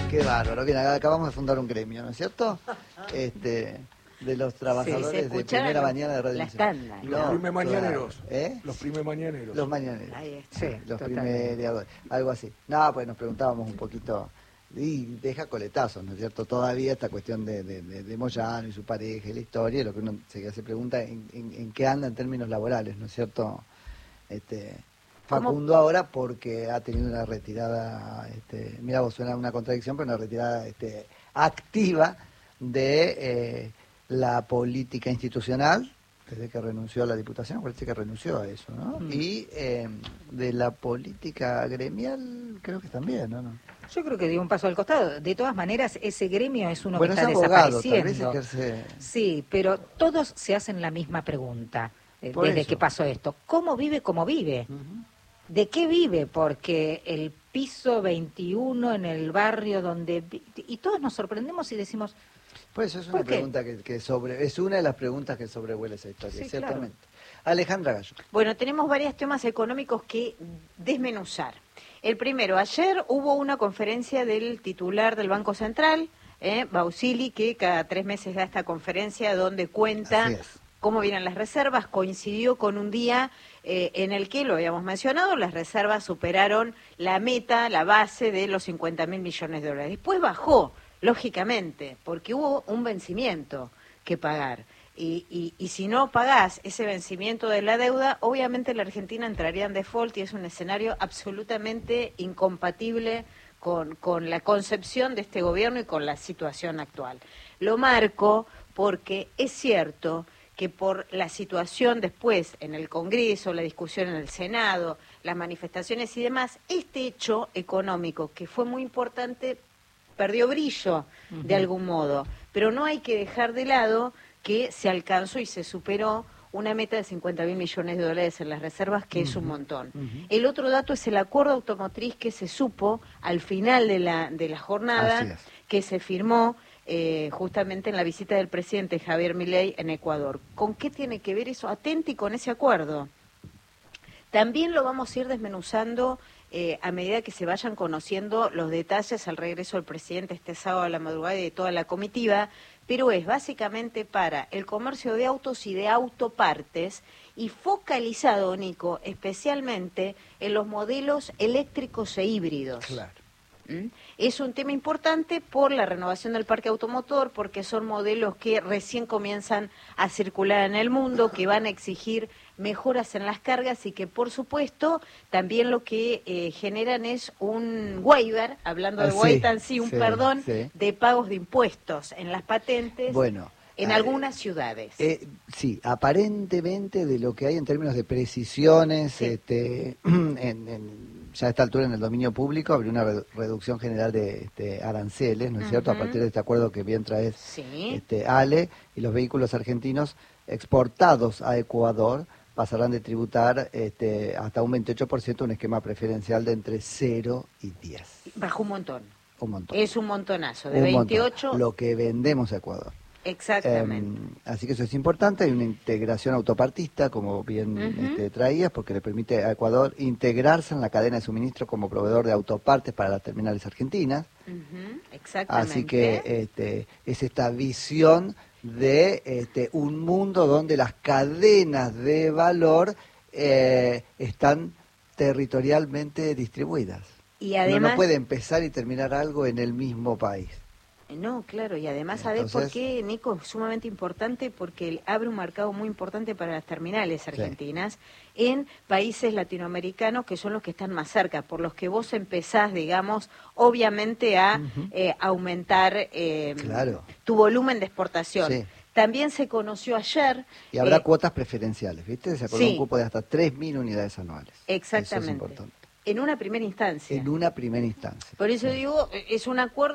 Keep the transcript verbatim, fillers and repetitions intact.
Qué bárbaro. Bien, acabamos de fundar un gremio, ¿no es cierto? Este, de los trabajadores sí, de primera mañana de Radio la Nacional. tanda. Los No, primes mañaneros. claro. ¿Eh? Los primes mañaneros. Los mañaneros. Ahí está. Sí, los primeros, algo así. No, pues nos preguntábamos un poquito, y deja coletazos, ¿no es cierto? Todavía esta cuestión de, de, de, de Moyano y su pareja y la historia, lo que uno se, se pregunta en, en, en qué anda en términos laborales, ¿no es cierto? Este, Facundo ¿Cómo? Ahora porque ha tenido una retirada, este, mira vos, suena una contradicción, pero una retirada este, activa de eh, la política institucional, desde que renunció a la Diputación, parece que renunció a eso, ¿no? Mm. Y eh, de la política gremial, creo que también, ¿no? ¿no? Yo creo que dio un paso al costado. De todas maneras, ese gremio es uno bueno, que está es abogado, desapareciendo. Tal vez ejerce... Sí, pero todos se hacen la misma pregunta eh, desde eso. que pasó esto. ¿Cómo vive como vive? Uh-huh. ¿De qué vive? Porque el piso veintiuno en el barrio donde... Y todos nos sorprendemos y decimos... Pues eso es una pregunta que, que sobre... Es una de las preguntas que sobrevuela esa historia, sí, ciertamente. Claro. Alejandra Gallo. Bueno, tenemos varios temas económicos que desmenuzar. El primero, ayer hubo una conferencia del titular del Banco Central, eh, Bausili, que cada tres meses da esta conferencia donde cuenta cómo vienen las reservas. Coincidió con un día eh, en el que, lo habíamos mencionado, las reservas superaron la meta, la base de los cincuenta mil millones de dólares. Después bajó, lógicamente, porque hubo un vencimiento que pagar. Y, y, y si no pagás ese vencimiento de la deuda, obviamente la Argentina entraría en default y es un escenario absolutamente incompatible con, con la concepción de este gobierno y con la situación actual. Lo marco porque es cierto que por la situación después en el Congreso, la discusión en el Senado, las manifestaciones y demás, este hecho económico que fue muy importante perdió brillo uh-huh. de algún modo, pero no hay que dejar de lado que se alcanzó y se superó una meta de cincuenta mil millones de dólares en las reservas, que uh-huh. es un montón. Uh-huh. El otro dato es el acuerdo automotriz que se supo al final de la, de la jornada, que se firmó eh, justamente en la visita del presidente Javier Milei en Ecuador. ¿Con qué tiene que ver eso? Atenti con ese acuerdo. También lo vamos a ir desmenuzando eh, a medida que se vayan conociendo los detalles al regreso del presidente este sábado a la madrugada y de toda la comitiva, pero es básicamente para el comercio de autos y de autopartes y focalizado, Nico, especialmente en los modelos eléctricos e híbridos. Claro. ¿Mm? Es un tema importante por la renovación del parque automotor, porque son modelos que recién comienzan a circular en el mundo, que van a exigir mejoras en las cargas y que, por supuesto, también lo que eh, generan es un waiver, hablando de ah, wait sí, and see, un sí, perdón sí. de pagos de impuestos en las patentes bueno, en eh, algunas ciudades. Eh, sí, aparentemente de lo que hay en términos de precisiones, sí. este, en, en, ya a esta altura en el dominio público habría una redu- reducción general de este, aranceles, ¿no es uh-huh. cierto?, a partir de este acuerdo que bien trae sí. este, Ale, y los vehículos argentinos exportados a Ecuador pasarán de tributar este, hasta un veintiocho por ciento, un esquema preferencial de entre cero y diez. Bajó un montón. Un montón. Es un montonazo, de un veintiocho. Montón. Lo que vendemos a Ecuador. Exactamente. Eh, así que eso es importante. Hay una integración autopartista, como bien uh-huh. este, traías, porque le permite a Ecuador integrarse en la cadena de suministro como proveedor de autopartes para las terminales argentinas. Uh-huh. Exactamente. Así que este, es esta visión de este, un mundo donde las cadenas de valor eh, están territorialmente distribuidas. Y además, Uno no puede empezar y terminar algo en el mismo país. No, claro, y además, ¿sabés Entonces, por qué, Nico? Es sumamente importante porque abre un mercado muy importante para las terminales argentinas sí. en países latinoamericanos que son los que están más cerca, por los que vos empezás, digamos, obviamente a uh-huh. eh, aumentar eh, claro. tu volumen de exportación. Sí. También se conoció ayer... Y habrá eh, cuotas preferenciales, ¿viste? Se acordó sí. un cupo de hasta tres mil unidades anuales. Exactamente. Eso es importante. En una primera instancia. En una primera instancia. Por eso sí. digo, es un acuerdo